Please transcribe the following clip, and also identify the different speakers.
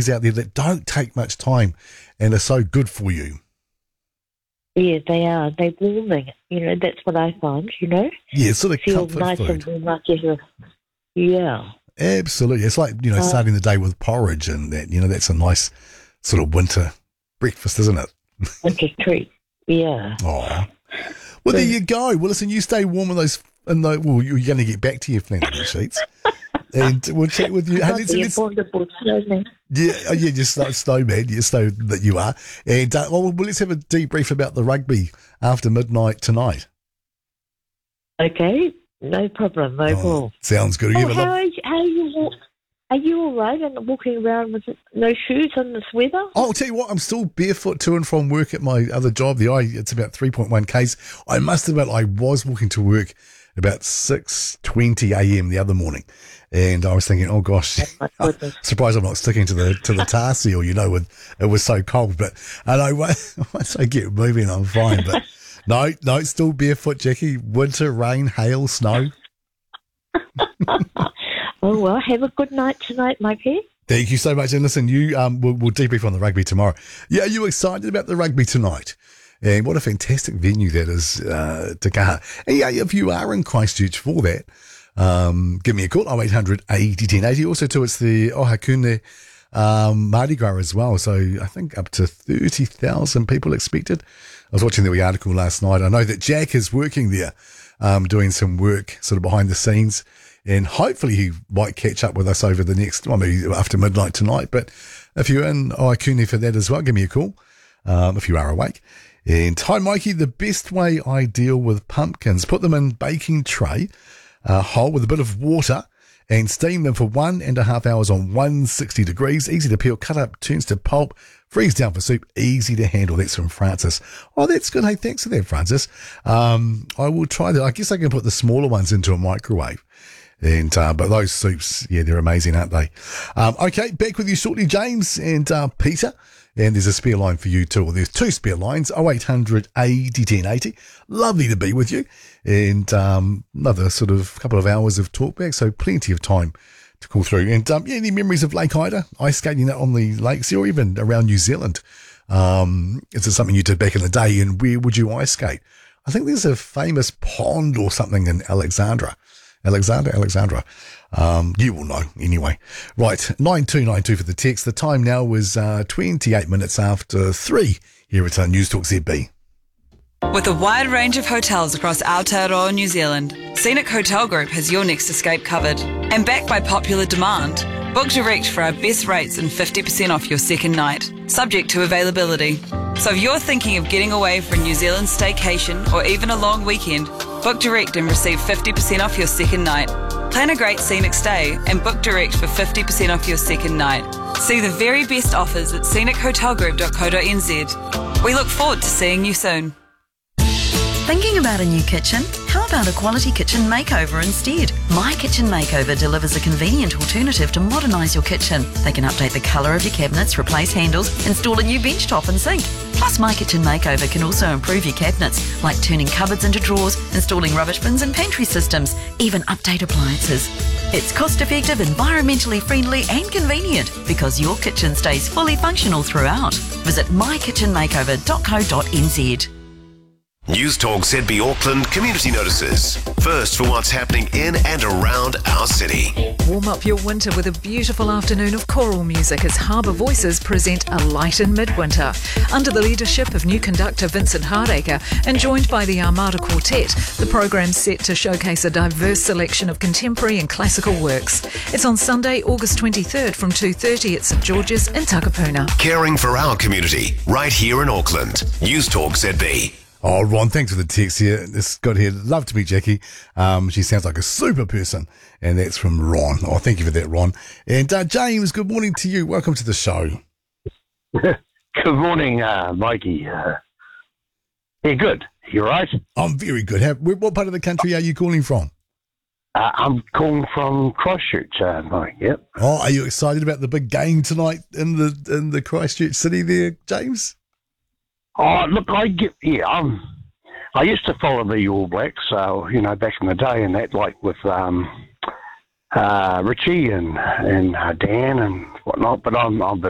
Speaker 1: rugbies out there that don't take much time and are so good for you.
Speaker 2: Yeah, they are. They're warming. That's what I find,
Speaker 1: Yeah, sort of
Speaker 2: Feel
Speaker 1: comfort
Speaker 2: nice
Speaker 1: food.
Speaker 2: and warm like you. Yeah.
Speaker 1: Absolutely. It's like, starting the day with porridge and that, that's a nice sort of winter breakfast, isn't it?
Speaker 2: Winter treat. Yeah.
Speaker 1: Oh. Well, there you go. Well, listen, you stay warm in those, you're going to get back to your flannel sheets. And we'll chat with you. Hey,
Speaker 2: Wonderful snowman.
Speaker 1: Just like snowman, snow that you are. And let's have a debrief about the rugby after midnight tonight.
Speaker 2: Okay, no problem, no problem.
Speaker 1: Sounds good.
Speaker 2: Are you all right and walking around with no shoes in this weather?
Speaker 1: Oh, I'll tell you what, I'm still barefoot to and from work at my other job. It's about 3.1 Ks. I must admit, I was walking to work about 6:20 a.m. the other morning. And I was thinking, oh gosh, surprised I'm not sticking to the tar seal, it was so cold. But once I get moving, I'm fine. But no, still barefoot, Jackie. Winter, rain, hail, snow.
Speaker 2: Oh, well, have a good night tonight, my pet.
Speaker 1: Thank you so much. And listen, we'll debrief on the rugby tomorrow. Yeah, are you excited about the rugby tonight? And what a fantastic venue that is, Te Kaha. And yeah, if you are in Christchurch for that, give me a call, 0800 80 10 80. Also, too, it's the Ohakune Mardi Gras as well. So I think up to 30,000 people expected. I was watching the article last night. I know that Jack is working there, doing some work sort of behind the scenes. And hopefully he might catch up with us over the next, maybe after midnight tonight. But if you're in Ohakune for that as well, give me a call if you are awake. And hi, Mikey, the best way I deal with pumpkins, put them in baking tray, whole with a bit of water and steam them for 1.5 hours on 160 degrees. Easy to peel, cut up, turns to pulp, freeze down for soup, easy to handle. That's from Francis. Oh, that's good. Hey, thanks for that, Francis. I will try that. I guess I can put the smaller ones into a microwave. And but those soups, they're amazing, aren't they? Okay, back with you shortly, James and Peter. And there's a spare line for you too. Well, there's two spare lines, 0800 80 10 80. Lovely to be with you. And another sort of couple of hours of talk back, so plenty of time to call through. And any memories of Lake Ida, ice skating out on the lakes or even around New Zealand? Is it something you did back in the day, and where would you ice skate? I think there's a famous pond or something in Alexandra. You will know anyway. Right, 9292 for the text. The time now is 28 minutes after 3 here at News Talk ZB.
Speaker 3: With a wide range of hotels across Aotearoa, New Zealand, Scenic Hotel Group has your next escape covered. And backed by popular demand, book direct for our best rates and 50% off your second night, subject to availability. So if you're thinking of getting away for a New Zealand staycation or even a long weekend, book direct and receive 50% off your second night. Plan a great scenic stay and book direct for 50% off your second night. See the very best offers at scenichotelgroup.co.nz. We look forward to seeing you soon.
Speaker 4: Thinking about a new kitchen? How about a quality kitchen makeover instead? My Kitchen Makeover delivers a convenient alternative to modernise your kitchen. They can update the colour of your cabinets, replace handles, install a new bench top and sink. Plus, My Kitchen Makeover can also improve your cabinets, like turning cupboards into drawers, installing rubbish bins and pantry systems, even update appliances. It's cost-effective, environmentally friendly and convenient because your kitchen stays fully functional throughout. Visit mykitchenmakeover.co.nz.
Speaker 5: News Talk ZB Auckland Community Notices. First for what's happening in and around our city.
Speaker 6: Warm up your winter with a beautiful afternoon of choral music as Harbour Voices present A Light in Midwinter. Under the leadership of new conductor Vincent Hardacre and joined by the Armada Quartet, the programme's set to showcase a diverse selection of contemporary and classical works. It's on Sunday, August 23rd from 2:30 at St George's in Takapuna.
Speaker 5: Caring for our community, right here in Auckland. News Talk ZB.
Speaker 1: Oh, Ron, thanks for the text here. This got here. Love to meet Jackie. She sounds like a super person. And that's from Ron. Oh, thank you for that, Ron. And James, good morning to you. Welcome to the show.
Speaker 7: Good morning, Mikey. Yeah, good. You all right?
Speaker 1: I'm very good. What part of the country are you calling from?
Speaker 7: I'm calling from Christchurch, Mike. Yep.
Speaker 1: Oh, are you excited about the big game tonight in the Christchurch city there, James?
Speaker 7: Oh, look, I used to follow the All Blacks, back in the day, and that, like with Richie and Dan and whatnot. But I'm